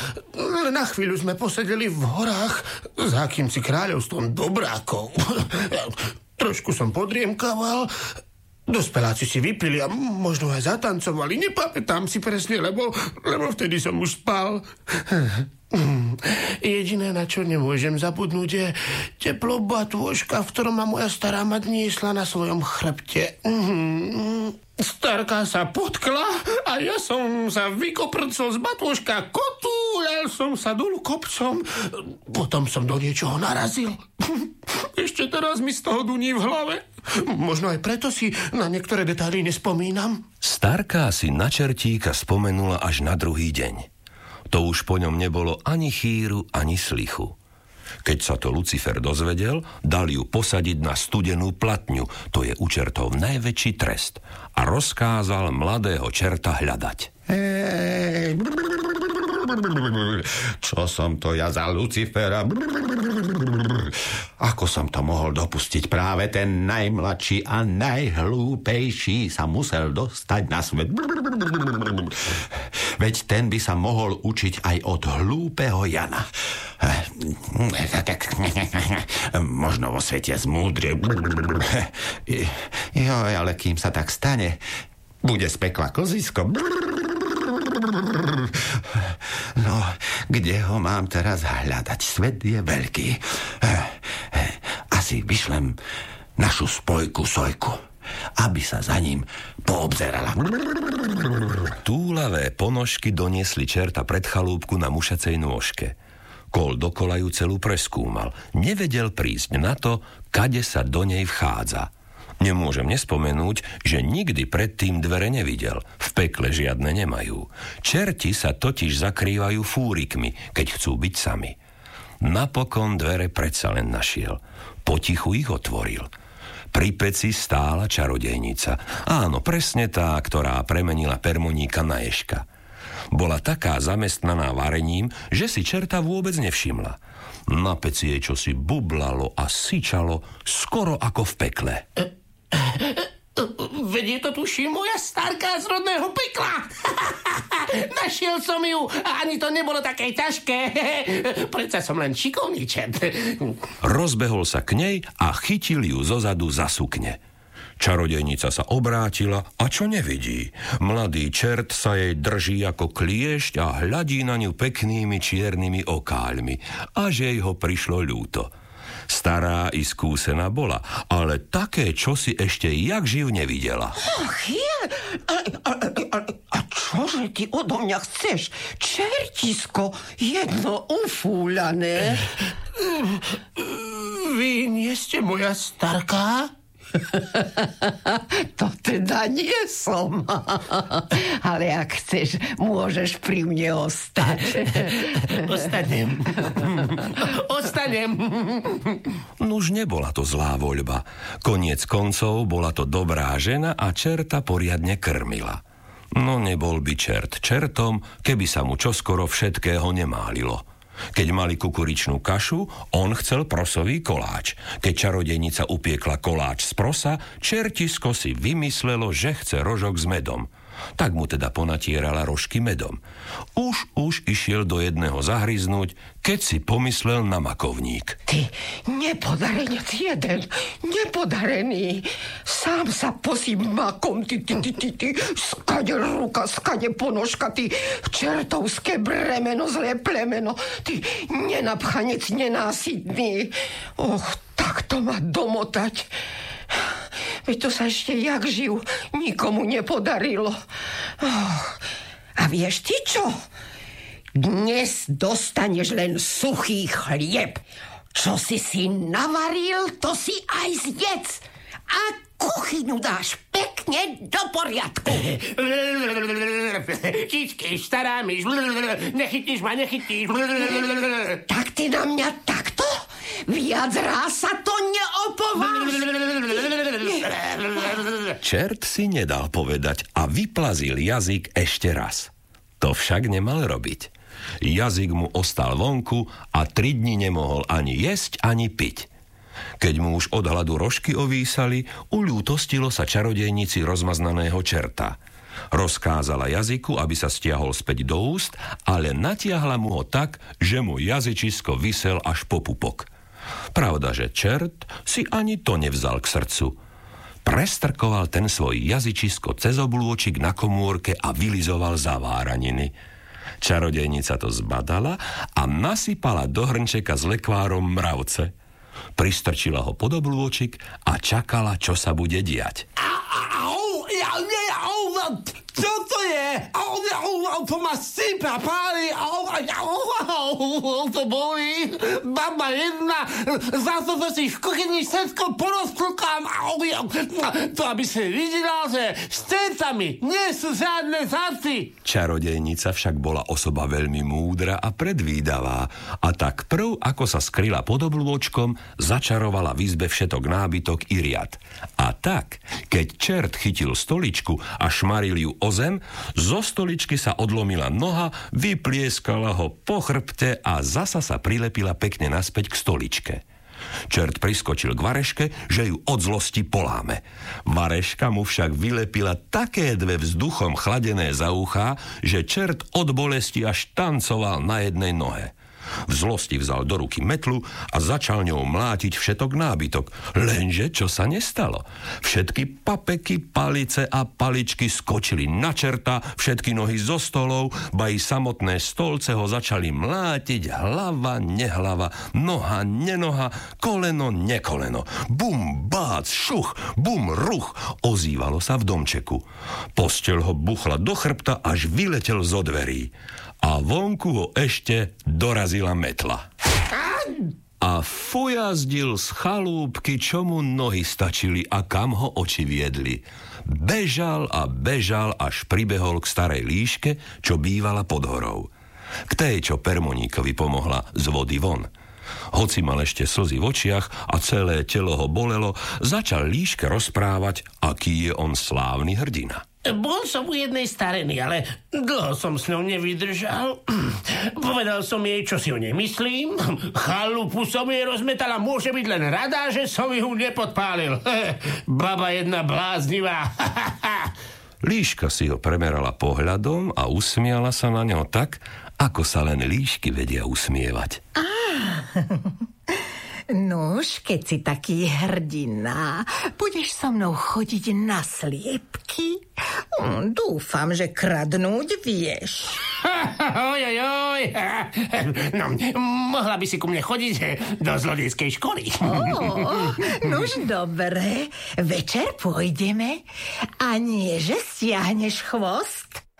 Na chvíľu sme posedeli v horách za akýmsi kráľovstvom dobrákov. Trošku som podriemkaval, dospeláci si vypili a možno aj zatancovali. Nepamätám si presne, lebo vtedy som už spal. Jediné, na čo nemôžem zabudnúť, je teplo batôžka, v ktorom ma moja stará mať niesla na svojom chrbte. Starka sa potkla a ja som sa vykoprcol z batôžka, kotúľal som sa dolu kopcom, potom som do niečoho narazil. Ešte teraz mi z toho duní v hlave. Možno aj preto si na niektoré detaily nespomínam. Starka si na čertíka spomenula až na druhý deň. To už po ňom nebolo ani chýru, ani slichu. Keď sa to Lucifer dozvedel, dal ju posadiť na studenú platňu, to je u čertov najväčší trest, a rozkázal mladého čerta hľadať. Čo som to ja za Lucifera? Ako som to mohol dopustiť? Práve ten najmladší a najhlúpejší sa musel dostať na svet. Veď ten by sa mohol učiť aj od hlúpeho Jana. Možno vo svete zmúdrie. Joj, ale kým sa tak stane, bude z pekla kozisko. No, kde ho mám teraz hľadať? Svet je veľký. Asi vyšlem našu spojku Sojku, aby sa za ním poobzerala. Túlavé ponožky doniesli čerta pred chalúbku na mušacej nôžke. Kol dokola ju celú preskúmal. Nevedel prísť na to, kade sa do nej vchádza. Nemôžem nespomenúť, že nikdy predtým dvere nevidel. V pekle žiadne nemajú. Čerti sa totiž zakrývajú fúrikmi, keď chcú byť sami. Napokon dvere predsa len našiel. Potichu ich otvoril. Pri peci stála čarodejnica. Áno, presne tá, ktorá premenila permoníka na ježka. Bola taká zamestnaná varením, že si čerta vôbec nevšimla. Na peci jej čosi bublalo a syčalo, skoro ako v pekle. Veď je to tuším moja starka z rodného pekla. Našiel som ju a ani to nebolo také ťažké. Predsa som len šikovný čert. Rozbehol sa k nej a chytil ju zozadu za sukne. Čarodejnica sa obrátila a čo nevidí? Mladý čert sa jej drží ako kliešť a hľadí na ňu peknými čiernymi okáľmi, až jej ho prišlo ľúto. Stará i skúsená bola, ale také čosi ešte jak živ nevidela. Ach je, a čože ty odo mňa chceš? Čertisko, jedno ufúľané. Vy nie ste moja starka? To teda nie som. Ale ak chceš, môžeš pri mne ostať. Ostanem. Nuž nebola to zlá voľba. Koniec koncov bola to dobrá žena a čerta poriadne krmila. No nebol by čert čertom, keby sa mu čoskoro všetkého nemálilo. Keď mali kukuričnú kašu, on chcel prosový koláč. Keď čarodejnica upiekla koláč z prosa, čertisko si vymyslelo, že chce rožok s medom. Tak mu teda ponatierala rožky medom. Už išiel do jedného zahryznúť, keď si pomyslel na makovník. Ty, nepodarenec jeden, nepodarený. Sám sa posím makom, ty. Skade ruka, skade ponožka, ty čertovské bremeno, zlé plemeno. Ty nenapchanec, nenásytný. Och, tak to má domotať. Veď to sa ešte jak živ nikomu nepodarilo. A vieš ty čo? Dnes dostaneš len suchý chlieb. Čo si navaril, to si aj zjedz. A kuchyňu dáš pekne do poriadku. Kičkiš, stará myš, nechytíš ma. Tak ty na mňa takto? Viac ráz sa to neopováži. Čert si nedal povedať a vyplazil jazyk ešte raz. To však nemal robiť. Jazyk mu ostal vonku a 3 dni nemohol ani jesť, ani piť. Keď mu už od hladu rožky ovísali, uľútostilo sa čarodejnici rozmaznaného čerta. Rozkázala jazyku, aby sa stiahol späť do úst, ale natiahla mu ho tak, že mu jazyčisko visel až po pupok. Pravda, že čert si ani to nevzal k srdcu. Prestrkoval ten svoj jazyčisko cez oblôčik na komórke a vylizoval zaváraniny. Čarodejnica to zbadala a nasypala do hrnčeka s lekvárom mravce. Pristrčila ho pod oblôčik a čakala, čo sa bude diať. Čo to je? To ma sypa, páli. To bolí. Baba jedna. Za to si v kuchyni všetko porozklukám. To aby si videla, že s tétami nie sú žiadne záci. Čarodejnica však bola osoba veľmi múdra a predvídavá a tak prv, ako sa skryla pod oblôčkom, začarovala v izbe všetok nábytok i riad. A tak, keď čert chytil stoličku a šmaril ju o zem, zo stoličky sa odlomila noha, vyplieskala ho po chrbte a zasa sa prilepila pekne naspäť k stoličke. Čert priskočil k Vareške, že ju od zlosti poláme. Vareška mu však vylepila také dve vzduchom chladené za uchá, že čert od bolesti až tancoval na jednej nohe. V zlosti vzal do ruky metlu a začal ňou mlátiť všetok nábytok. Lenže čo sa nestalo? Všetky papeky, palice a paličky skočili na čerta, všetky nohy zo stolov, ba i samotné stolce ho začali mlátiť hlava, nehlava, noha, nenoha, koleno, nekoleno. Bum, bác, šuch, bum, ruch, ozývalo sa v domčeku. Posteľ ho buchla do chrbta, až vyletel zo dverí. A vonku ho ešte dorazila metla. A fujazdil z chalúbky, čo mu nohy stačili a kam ho oči viedli. Bežal a bežal, až pribehol k starej líške, čo bývala pod horou. K tej, čo Permoníkovi pomohla z vody von. Hoci mal ešte slzy v očiach a celé telo ho bolelo, začal líške rozprávať, aký je on slávny hrdina. Bol som u jednej stareny, ale dlho som s ňou nevydržal. Povedal som jej, čo si o nej myslím. Chalupu som jej rozmetal a môže byť len rada, že som ju nepodpálil. Baba jedna bláznivá. Líška si ho premerala pohľadom a usmiala sa na ňo tak, ako sa len líšky vedia usmievať. Nuž, keď si taký hrdina, budeš so mnou chodiť na sliepky? Dúfam, že kradnúť vieš. Ojojoj. No, mohla by si ku mne chodiť do zlodejskej školy. Nuž dobre, večer pôjdeme a nie, že stiahneš chvost?